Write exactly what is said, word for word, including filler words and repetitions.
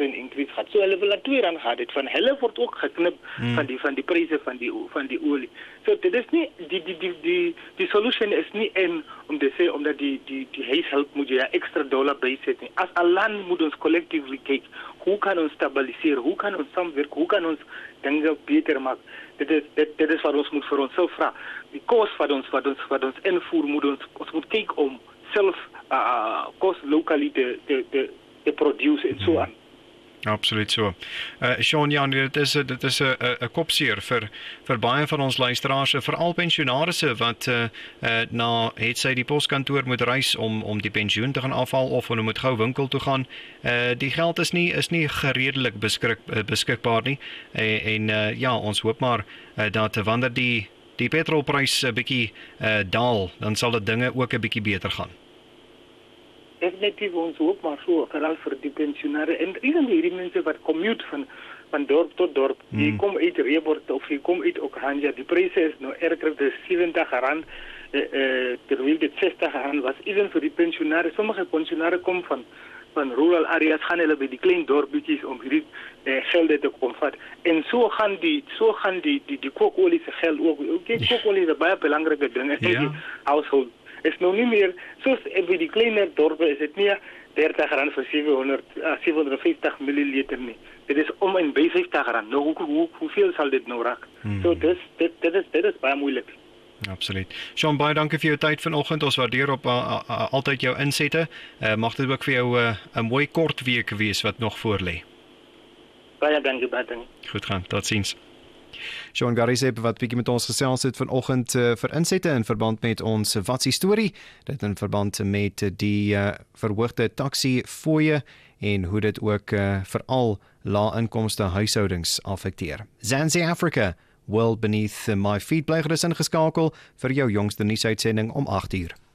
rand increase gehad. So hulle wil dat twee rand gehad het. Van hulle word ook geknip hmm. van die van die pryse van die van die olie. So dit is nie die die die die die solution is nie in om te sê omdat die die die huishulp moet jy extra dollar bysit nie. As 'n land moet ons collectively kyk, hoe kan ons stabiliseer, hoe kan ons saamwerk, hoe kan ons dinge beter maak. Dit is dit dit is wat ons moet vir onsself vra. Die kos wat ons wat ons wat ons invoer moet ons ons moet kyk om self uh kos locally te te te, te produce en so aan. Absoluut so. Uh Sean, ja, dit is dit is 'n 'n kopseer vir vir baie van ons luisteraars, veral pensionaarsse wat uh, uh na het sy die poskantoor moet reis om om die pensioen te gaan afhaal of hulle moet gou winkel toe gaan. Uh die geld is nie is nie gereedelik beskik beskikbaar nie. En, en uh, ja, ons hoop maar uh, dat wanneer die die petrolprys 'n bietjie uh daal, dan sal dit dinge ook 'n bietjie beter gaan. Definitief ons hoop maar so, vooral vir die pensionare en even die mense wat commute van van dorp tot dorp. Mm. Jy kom uit Reebort of jy kom uit Okhanja, die pryse is nou erger, dis sewentig rand eh, eh, terwyl dit sestig rand was. Even vir die pensionare, sommige pensionare kom van van rural areas, gaan hulle by die klein dorpetjies om hierdie eh, gelde te kom vat. En so gaan die so gaan die die die kookolie se geld ook. Okay, kookolie is 'n baie belangrike ding in die household. Is nou nie meer, soos by die kleiner dorpe is dit nie dertig rand vir sewenhonderd, sewenhonderdvyftig milliliter nie. Dit is om en by vyftig rand. Nou, hoe, hoe, hoeveel sal dit nou raak? Hmm. So, dis, dit, dit, is, dit is baie moeilik. Absoluut. Sean, baie dankie vir jou tyd vanoggend. Ons waardeer op uh, uh, altyd jou insette. Uh, mag dit ook vir jou 'n uh, mooi kort week wees wat nog voor lê. Baie dankie, baie dankie. Goed gaan, totsiens. Sean Garisep wat bietjie met ons gesels het vanoggend uh, vir insette in verband met ons watsie storie, dit in verband met die uh, verhoogde taxi fooie en hoe dit ook uh, veral lae inkomste huishoudings affekteer. Zanzi Africa, World Beneath My Feet, bly gerus ingeskakel vir jou jongste nuusuitsending om agt uur.